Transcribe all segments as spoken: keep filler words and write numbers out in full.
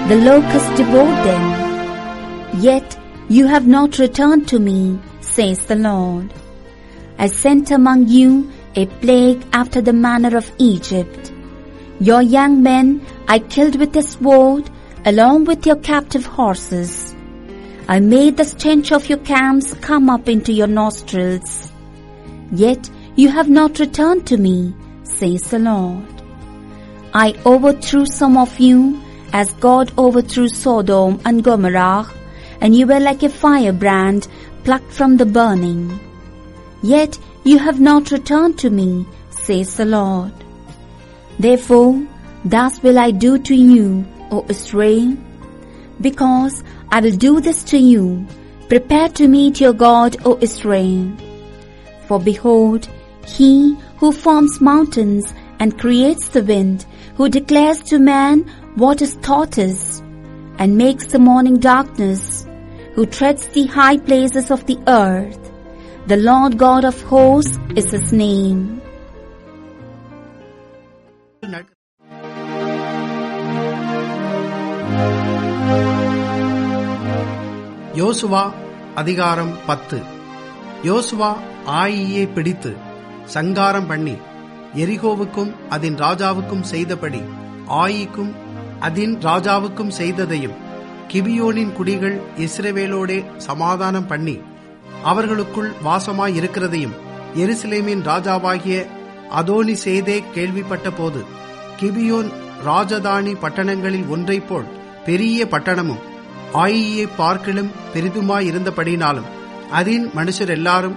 the locusts devoured them. Yet you have not returned to me, says the Lord. I sent among you a plague after the manner of Egypt. Your young men I killed with a sword, along with your captive horses. I made the stench of your camps come up into your nostrils. Yet you have not returned to me, says the Lord. I overthrew some of you, as God overthrew Sodom and Gomorrah, and you were like a firebrand plucked from the burning. Yet you have not returned to me, says the Lord. Therefore, thus will I do to you, O Israel, because I will do this to you. Prepare to meet your God, O Israel. For behold, He who forms mountains and creates the wind, who declares to man what his thought is, and makes the morning darkness, who treads the high places of the earth, the Lord God of hosts is His name. யோசுவா அதிகாரம் பத்து. யோசுவா ஆயியை பிடித்து சங்காரம் பண்ணி எரிகோவுக்கும் அதன் ராஜாவுக்கும் செய்தபடி ஆயிக்கும் அதன் ராஜாவுக்கும் செய்ததையும், கிபியோனின் குடிகள் இஸ்ரவேலோடே சமாதானம் பண்ணி அவர்களுக்குள் வாசமாயிருக்கிறதையும் எருசலேமின் ராஜாவாகிய அதோனிசேதே கேள்விப்பட்ட போது, கிபியோன் ராஜதானி பட்டணங்களில் ஒன்றைப் போல் பெரிய பட்டணமும் ஆயியை பார்க்கிலும் பெரிதுமாயிருந்தபடினாலும் அதின் மனுஷர் எல்லாரும்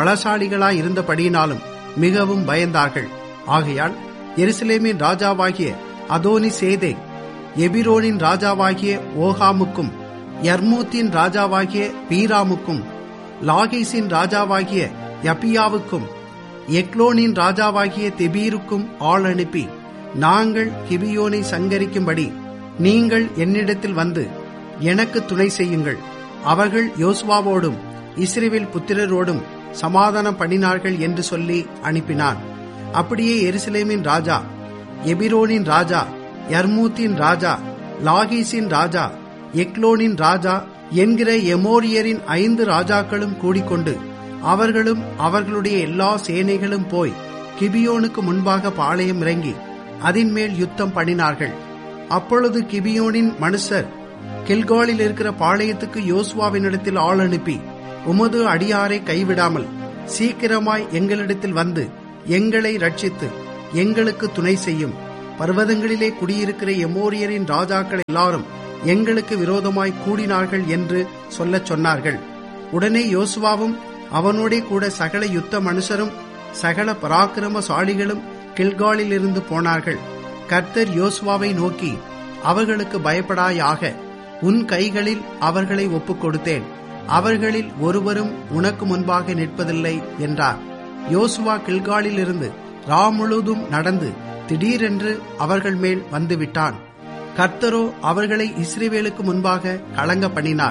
பலசாலிகளாயிருந்தபடியினாலும் மிகவும் பயந்தார்கள். ஆகையால் எருசலேமின் ராஜாவாகிய அதோனிசேதே எபிரோனின் ராஜாவாகிய ஓகாமுக்கும், யர்மூத்தின் ராஜாவாகிய பீராமுக்கும், லாகீசின் ராஜாவாகிய யபியாவுக்கும், எக்லோனின் ராஜாவாகிய தெபீருக்கும் ஆள் அனுப்பி, நாங்கள் கிபியோனை சங்கரிக்கும்படி நீங்கள் என்னிடத்தில் வந்து எனக்கு துணை செய்யுங்கள். அவர்கள் யோசுவாவோடும் இஸ்ரவேல் புத்திரரோடும் சமாதானம் பண்ணினார்கள் என்று சொல்லி அனுப்பினான். அப்படியே எருசலேமின் ராஜா, எபிரோனின் ராஜா, யர்மூத்தின் ராஜா, லாகீசின் ராஜா, எக்லோனின் ராஜா என்கிற எமோரியரின் ஐந்து ராஜாக்களும் கூடிக்கொண்டு அவர்களும் அவர்களுடைய எல்லா சேனைகளும் போய் கிபியோனுக்கு முன்பாக பாளையம் இறங்கி அதின் மேல் யுத்தம் பண்ணினார்கள். அப்பொழுது கிபியோனின் மனுஷர் கில்காலில் இருக்கிற பாளையத்துக்கு யோசுவாவினிடத்தில் ஆள் அனுப்பி, உமது அடியாரை கைவிடாமல் சீக்கிரமாய் எங்களிடத்தில் வந்து எங்களை ரட்சித்து எங்களுக்கு துணை செய்யும். பர்வதங்களிலே குடியிருக்கிற எமோரியரின் ராஜாக்கள் எல்லாரும் எங்களுக்கு விரோதமாய் கூடினார்கள் என்று சொல்லச் சொன்னார்கள். உடனே யோசுவாவும் அவனோடே கூட சகல யுத்த மனுஷரும் சகல பராக்கிரமசாலிகளும் கில்காலில் இருந்து போனார்கள். கர்த்தர் யோசுவாவை நோக்கி, அவர்களுக்கு பயப்படாயாக, உன் கைகளில் அவர்களை ஒப்புக் கொடுத்தேன், அவர்களில் ஒருவரும் உனக்கு முன்பாக நிற்பதில்லை என்றார். யோசுவா கில்காலில் இருந்து ரா முழுதும் நடந்து திடீரென்று அவர்கள் மேல் வந்துவிட்டான். கர்த்தரோ அவர்களை இஸ்ரவேலுக்கு முன்பாக கலங்க பண்ணினார்.